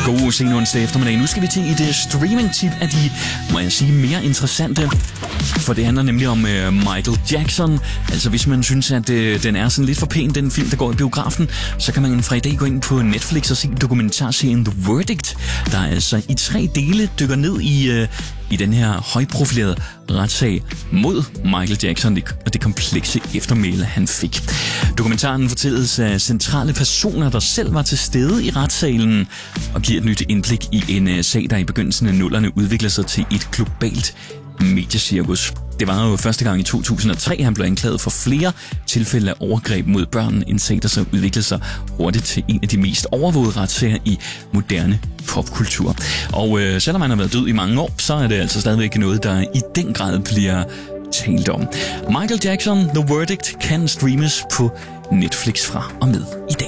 God sen onsdag eftermiddag. Nu skal vi til et streaming-tip af de, må jeg sige, mere interessante. For det handler nemlig om Michael Jackson. Altså hvis man synes, at den er sådan lidt for pæn, den film, der går i biografen, så kan man fra i dag gå ind på Netflix og se dokumentarserien The Verdict, der altså i 3 dele dykker ned i den her højprofilerede retssag mod Michael Jackson og det komplekse eftermæle, han fik. Dokumentaren fortælles af centrale personer, der selv var til stede i retssalen, og giver et nyt indblik i en sag, der i begyndelsen af 00'erne udvikler sig til et globalt mediecirkus. Det var jo første gang i 2003, han blev anklaget for flere tilfælde af overgreb mod børn, en sag, der så udviklede sig hurtigt til en af de mest overvågede retssager i moderne popkultur. Og selvom han har været død i mange år, så er det altså stadigvæk noget, der i den grad bliver talt om. Michael Jackson, The Verdict, kan streames på Netflix fra og med i dag.